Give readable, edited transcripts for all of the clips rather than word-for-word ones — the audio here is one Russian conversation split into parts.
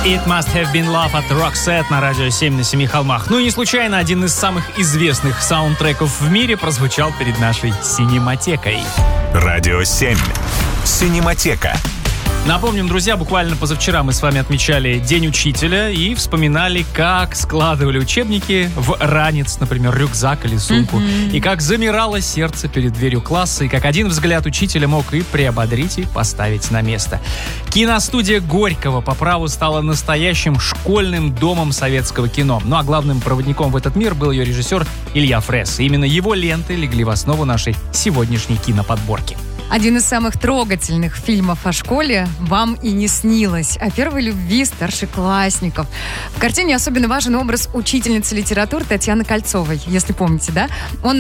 It Must Have Been Love от Roxette на радио 7 на Семи холмах. Ну и не случайно один из самых известных саундтреков в мире прозвучал перед нашей Синематекой. Радио 7. Синематека. Напомним, друзья, буквально позавчера мы с вами отмечали День учителя и вспоминали, как складывали учебники в ранец, например, рюкзак или сумку, и как замирало сердце перед дверью класса, и как один взгляд учителя мог и приободрить, и поставить на место. Киностудия Горького по праву стала настоящим школьным домом советского кино. Ну а главным проводником в этот мир был ее режиссер Илья Фресс. И именно его ленты легли в основу нашей сегодняшней киноподборки. Один из самых трогательных фильмов о школе «Вам и не снилось», о первой любви старшеклассников. В картине особенно важен образ учительницы литературы Татьяны Кольцовой, если помните, да?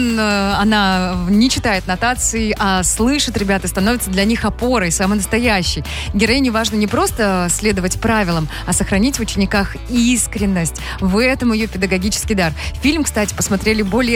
Она не читает нотации, а слышит ребят и становится для них опорой, самой настоящей. Героине важно не просто следовать правилам, а сохранить в учениках искренность. В этом ее педагогический дар. Фильм, кстати, посмотрели более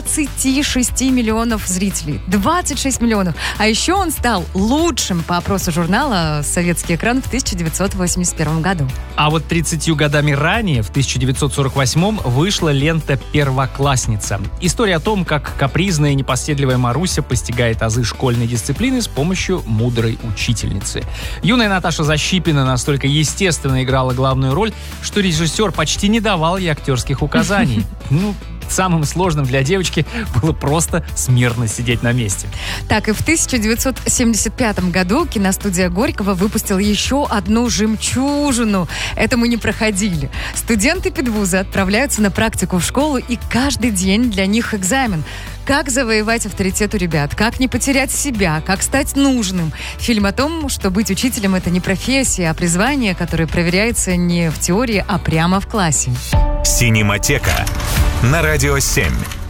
26 миллионов зрителей. 26 миллионов. А еще он стал лучшим по опросу журнала «Советский экран» в 1981 году. А вот 30 годами ранее, в 1948-м, вышла лента «Первоклассница». История о том, как капризная и непоседливая Маруся постигает азы школьной дисциплины с помощью мудрой учительницы. Юная Наташа Защипина настолько естественно играла главную роль, что режиссер почти не давал ей актерских указаний. Самым сложным для девочки было просто смирно сидеть на месте. Так, и в 1975 году киностудия Горького выпустила еще одну жемчужину. Это мы не проходили. Студенты педвуза отправляются на практику в школу, и каждый день для них экзамен. Как завоевать авторитет у ребят, как не потерять себя, как стать нужным. Фильм о том, что быть учителем — это не профессия, а призвание, которое проверяется не в теории, а прямо в классе. Синематека на радио 7.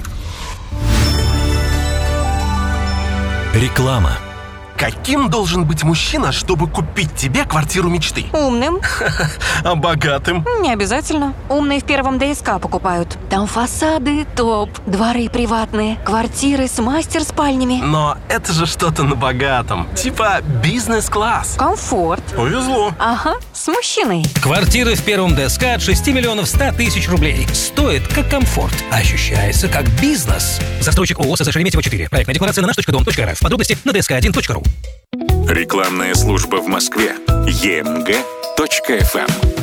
Реклама. Каким должен быть мужчина, чтобы купить тебе квартиру мечты? Умным. А богатым? Не обязательно. Умные в первом ДСК покупают. Там фасады топ, дворы приватные, квартиры с мастер-спальнями. Но это же что-то на богатом. Типа бизнес-класс. Комфорт. Повезло. Ага, с мужчиной. Квартиры в первом ДСК от 6 миллионов 100 тысяч рублей. Стоит как комфорт. Ощущается как бизнес. Застройщик ООО СС Шереметьево 4. Проектная декларация на наш.дом.рф. Подробности на dsk1.ru. Рекламная служба в Москве. emg.fm